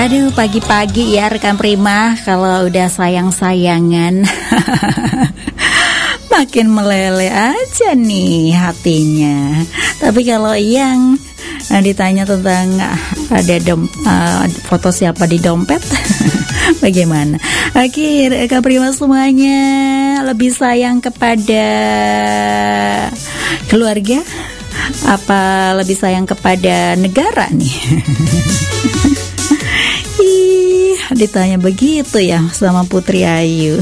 Aduh, pagi-pagi ya rekan Prima, kalau udah sayang-sayangan makin meleleh aja nih hatinya. Tapi kalau yang ditanya tentang ada foto siapa di dompet, bagaimana? Oke, rekan Prima semuanya, lebih sayang kepada keluarga apa lebih sayang kepada negara nih? Ditanya begitu ya sama Putri Ayu.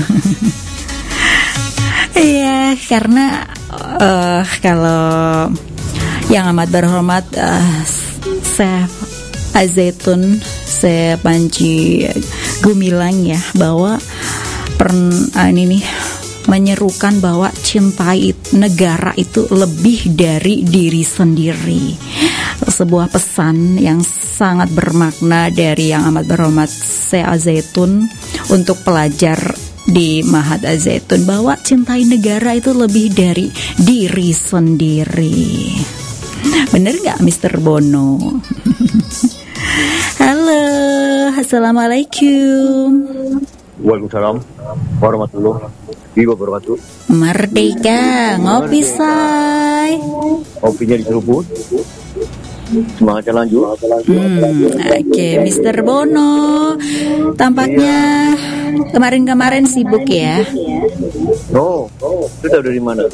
Iya, karena kalau yang amat berhormat Syekh Az-Zaitun Syekh Panji Gumilang ya, bahwa ini nih menyerukan bahwa cintai negara itu lebih dari diri sendiri. Sebuah pesan yang sangat bermakna dari yang amat berhormat Syekh Az-Zaitun untuk pelajar di Ma'had Az-Zaitun, bahwa cintai negara itu lebih dari diri sendiri. Bener gak Mr. Bono? Halo, Assalamualaikum. Waalaikumsalam warahmatullahi wabarakatuh. Merdeka, ngopi say. Kopinya diseruput. Semangatnya lanjut. Oke, Mr. Bono, tampaknya kemarin-kemarin sibuk ya. Oh, itu tahu dari mana?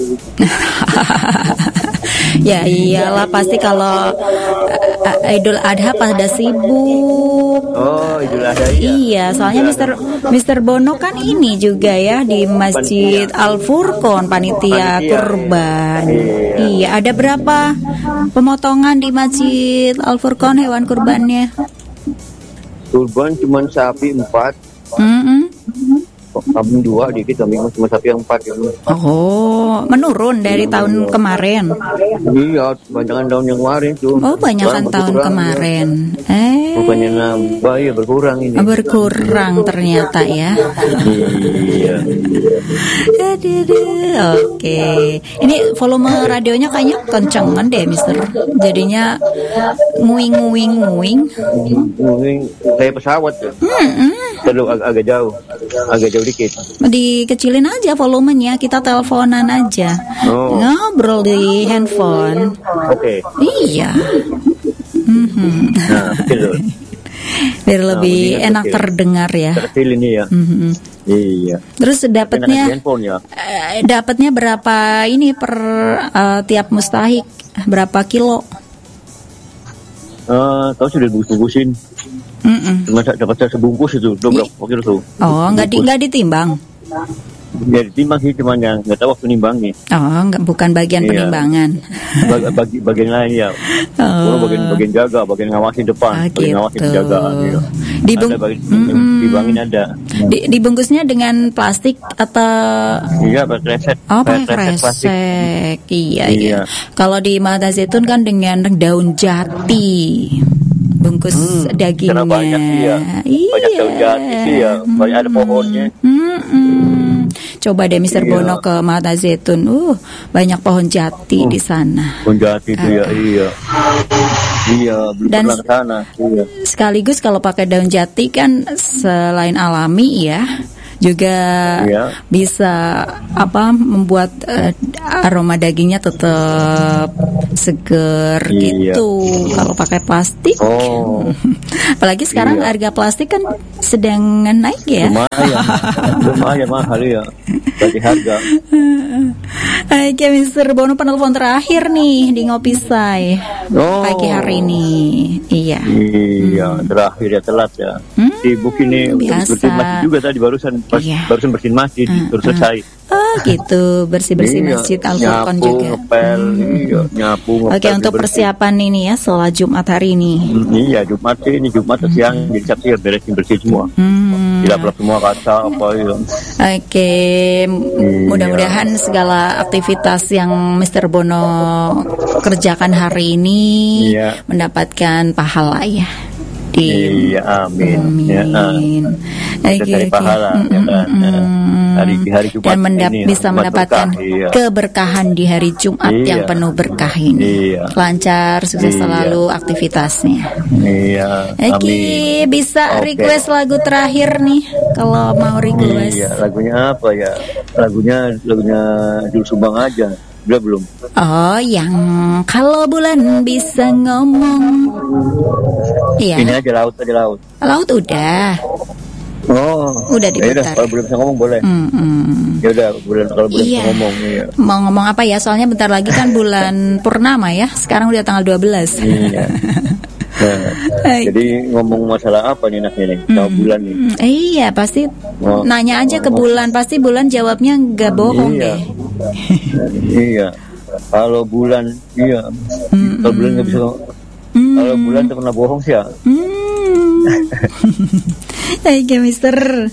Ya iyalah, pasti kalau Idul Adha pada sibuk. Oh, Idul Adha ya. Iya, soalnya Mr. Bono kan ini juga ya di Masjid Al-Furqon panitia kurban. Iya, ada berapa pemotongan di Masjid Al-Furqon hewan kurbannya? Kurban cuma sapi 4. Kambing 2, dikit kambing cuma sapi yang 4 gitu. Oh, menurun dari tahun kemarin. Iya, banyakan tahun yang kemarin tuh. Oh, banyakan tahun kemarin. Bukannya nambah ya, berkurang ini. Berkurang ternyata ya. Iya. Oke. Ini volume radionya kayaknya kencengan deh, Mister. Jadinya nguing. Nguing kayak pesawat ya. Terlalu agak jauh dikit. Dikecilin aja volumenya, kita teleponan aja. Ngobrol di handphone. Oke. Iya. Nah, betul. Biar lebih enak kecil. Terdengar ya. Kecil ini ya. Iya. Terus dapatnya berapa ini per tiap mustahik? Berapa kilo? Kau sudah bungkus-bungkusin. Cuma dapat sebungkus itu, berapa kilo tuh? Oh, nggak ditimbang? Ya ditimbang sih, cuman yang nggak tahu waktu nimbangnya. Oh, bukan bagian penimbangan. Bagian lain ya. Bagian jaga, bagian ngawasin depan, bagian ngawasin penjagaan. Gitu. Dibangin ada. Dibungkusnya dengan plastik atau? Iya, pakai kresek. Oh, pakai kresek. Iya. Kalau di Ma'had Az-Zaitun kan dengan daun jati. Bungkus dagingnya. Banyak iya. Banyak daun jati sih ya. Banyak ada pohonnya. Coba deh Mr. Bono ke Ma'had Az-Zaitun. Banyak pohon jati di sana. Pohon jati itu ya, iya. Iya, belum pernah ke sana. Iya. Sekaligus kalau pakai daun jati kan selain alami ya, juga bisa membuat aroma dagingnya tetap seger gitu. Kalau pakai plastik, apalagi sekarang harga plastik kan sedang naik ya. Lumayan mahal ya, bagi harga. Oke, Mr. Bono, penelpon terakhir nih di Ngopi Say pagi hari ini. Iya. Iya, terakhir ya, telat ya. Sibuk ini bersihin masjid juga tadi barusan bersihin masjid, baru selesai. Oh gitu, bersih-bersih Masjid Al-Furqon juga. Ngepel, nyapu. Oke, untuk persiapan ini ya, sholat Jumat hari ini. Iya, Jumat siang, jadi Sabtu ya bersih semua. Dilap-lap semua kaca apa ya. Oke, mudah-mudahan segala aktivitas yang Mr. Bono kerjakan hari ini mendapatkan pahala ya. Iya, amin. cari pahala ya kan. Hari Jumat dan ini bisa mendapatkan berkah, keberkahan di hari Jumat yang penuh berkah ini. Lancar, sukses selalu aktivitasnya. Oke, bisa request lagu terakhir nih kalau mau request. Lagunya apa ya? Lagunya Jul Sumbang aja. Belum. Oh, yang kalau bulan bisa ngomong. Iya. Ini aja laut. Laut udah. Oh, udah diputar. Yaudah, kalau belum bisa ngomong boleh. Ya udah, kalau belum bisa ngomong. Iya. Mau ngomong apa ya? Soalnya bentar lagi kan bulan purnama ya. Sekarang udah tanggal 12. Iya. Nah, jadi ngomong masalah apa nih enaknya nih? Sama bulan nih. Iya, pasti nanya aja ke bulan. Pasti bulan jawabnya nggak bohong deh. Iya. Kalau bulan, kalau bulan nggak bisa. Kalau bulan tuh pernah bohong sih ya. Oke, Mister.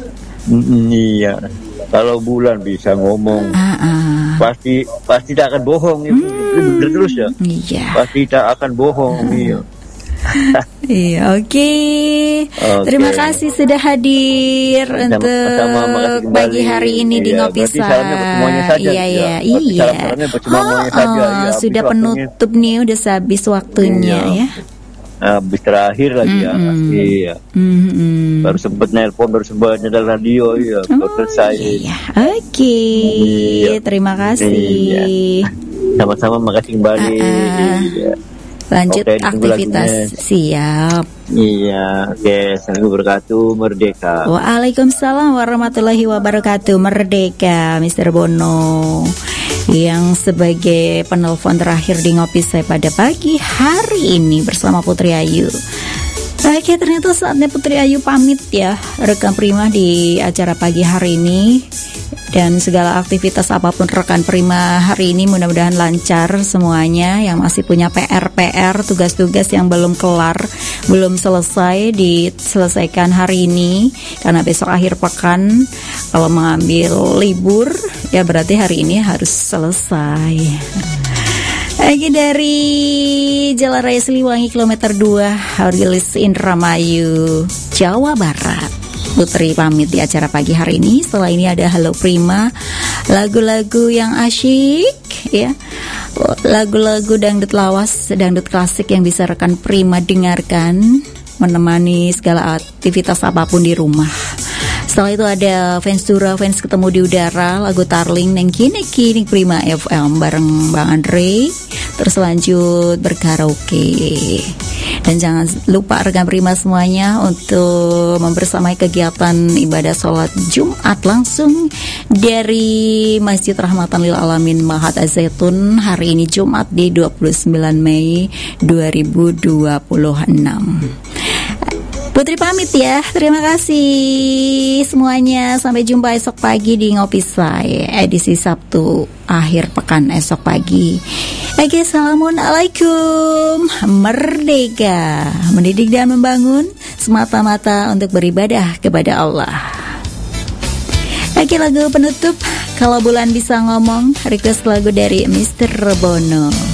Iya. Kalau bulan bisa ngomong, pasti tak akan bohong. Bener terus ya. Iya. Pasti tak akan bohong. Iya. Iya, oke. Terima kasih sudah hadir untuk pagi hari ini di Ngopi Say. Iya. Sudah penutup nih, udah habis waktunya ya. Habis terakhir lagi ya. Iya. Baru sempat nelpon, baru sempat nyetel radio, baru selesai. Iya. Oke. Terima kasih. Sama-sama, makasih kembali. Lanjut aktivitas. Siap. Iya, Assalamualaikum wabarakatuh, merdeka. Waalaikumsalam warahmatullahi wabarakatuh, merdeka, Mr. Bono. Yang sebagai penelpon terakhir di Ngopi Say pada pagi hari ini bersama Putri Ayu. Oke, ternyata saatnya Putri Ayu pamit ya, rekan Prima di acara pagi hari ini. Dan segala aktivitas apapun rekan Prima hari ini mudah-mudahan lancar semuanya. Yang masih punya PR, tugas-tugas yang belum kelar, belum selesai, diselesaikan hari ini. Karena besok akhir pekan, kalau mengambil libur ya berarti hari ini harus selesai. Lagi dari Jalan Raya Siliwangi kilometer 2, Aurelis Indramayu, Jawa Barat. Putri pamit di acara pagi hari ini. Setelah ini ada Halo Prima, lagu-lagu yang asyik ya, lagu-lagu dangdut lawas, dangdut klasik yang bisa rekan Prima dengarkan, menemani segala aktivitas apapun di rumah. Setelah itu ada Fans Dura, Fans Ketemu di Udara, lagu Tarling Neng Kini Prima FM bareng Bang Andre. Terus lanjut berkaraoke. Dan jangan lupa rekan Prima semuanya untuk membersamai kegiatan ibadah sholat Jumat langsung dari Masjid Rahmatan Lil Alamin Mahat Az-Zaitun hari ini Jumat di 29 Mei 2026. Putri pamit ya, terima kasih semuanya. Sampai jumpa esok pagi di Ngopi Say edisi Sabtu akhir pekan esok pagi. Oke, assalamualaikum. Merdeka, mendidik dan membangun semata-mata untuk beribadah kepada Allah. Oke, lagu penutup Kalau Bulan Bisa Ngomong, request lagu dari Mr. Bono.